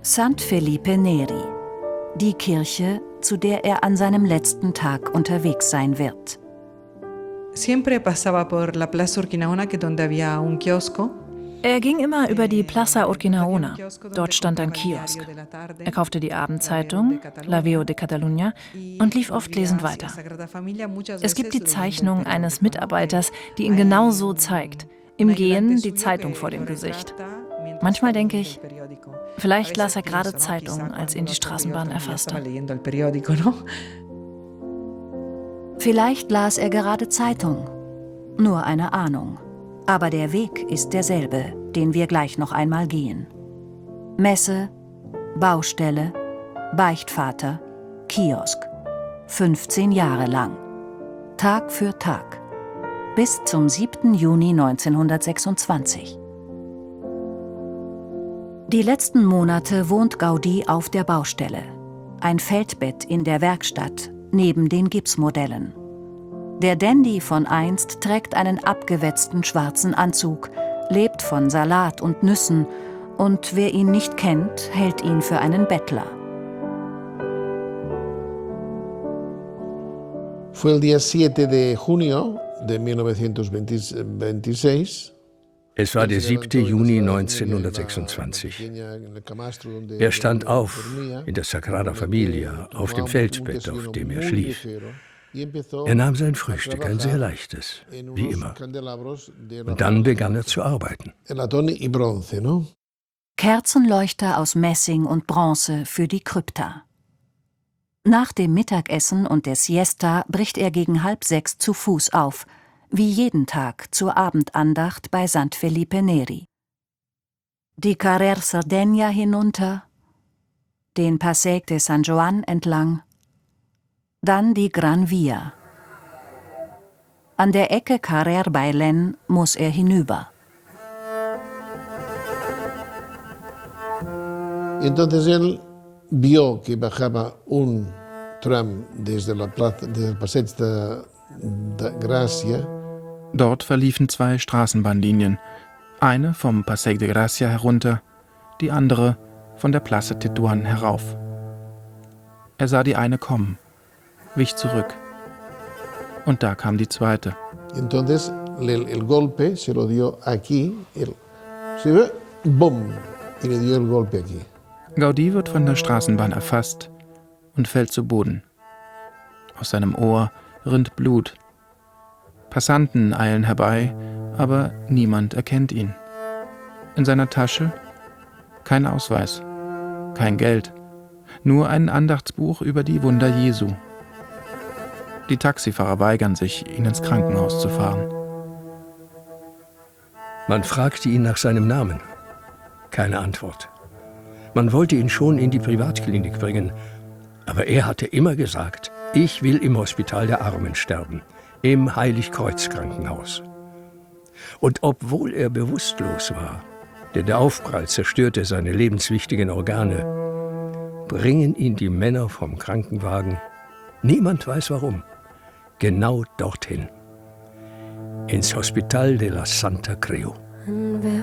San Felipe Neri, die Kirche, zu der er an seinem letzten Tag unterwegs sein wird. Siempre pasaba por la Plaza Urquinaona, que donde había un kiosco. Er ging immer über die Plaza Urquinaona. Dort stand ein Kiosk. Er kaufte die Abendzeitung, La Veu de Catalunya, und lief oft lesend weiter. Es gibt die Zeichnung eines Mitarbeiters, die ihn genau so zeigt. Im Gehen die Zeitung vor dem Gesicht. Manchmal denke ich, vielleicht las er gerade Zeitung, als ihn die Straßenbahn erfasste. Vielleicht las er gerade Zeitung. Nur eine Ahnung. Aber der Weg ist derselbe, den wir gleich noch einmal gehen. Messe, Baustelle, Beichtvater, Kiosk. 15 Jahre lang. Tag für Tag. Bis zum 7. Juni 1926. Die letzten Monate wohnt Gaudí auf der Baustelle. Ein Feldbett in der Werkstatt, neben den Gipsmodellen. Der Dandy von einst trägt einen abgewetzten schwarzen Anzug, lebt von Salat und Nüssen und wer ihn nicht kennt, hält ihn für einen Bettler. Fue el día 7 de junio de 1926. Es war der 7. Juni 1926. Er stand auf in der Sagrada Familia, auf dem Feldbett, auf dem er schlief. Er nahm sein Frühstück, ein sehr leichtes, wie immer. Und dann begann er zu arbeiten. Kerzenleuchter aus Messing und Bronze für die Krypta. Nach dem Mittagessen und der Siesta bricht er gegen 5:30 zu Fuß auf, wie jeden Tag zur Abendandacht bei San Felipe Neri. Die Carrer Sardegna hinunter, den Passeig de San Joan entlang, dann die Gran Via. An der Ecke Carrer Bailén muss er hinüber. Entonces él vio que bajaba un tram desde la plaza, desde el Passeig de Gracia. Dort verliefen 2 Straßenbahnlinien. Eine vom Passeig de Gracia herunter, die andere von der Place Tetuan herauf. Er sah die eine kommen, wich zurück. Und da kam die zweite. Entonces el golpe se lo dio aquí, ¡bum! Y le dio el golpe aquí. Gaudí wird von der Straßenbahn erfasst und fällt zu Boden. Aus seinem Ohr rinnt Blut. Passanten eilen herbei, aber niemand erkennt ihn. In seiner Tasche kein Ausweis, kein Geld, nur ein Andachtsbuch über die Wunder Jesu. Die Taxifahrer weigern sich, ihn ins Krankenhaus zu fahren. Man fragte ihn nach seinem Namen. Keine Antwort. Man wollte ihn schon in die Privatklinik bringen, aber er hatte immer gesagt, ich will im Hospital der Armen sterben, im Heiligkreuz-Krankenhaus. Und obwohl er bewusstlos war, denn der Aufprall zerstörte seine lebenswichtigen Organe, bringen ihn die Männer vom Krankenwagen, niemand weiß warum, genau dorthin, ins Hospital de la Santa Creu.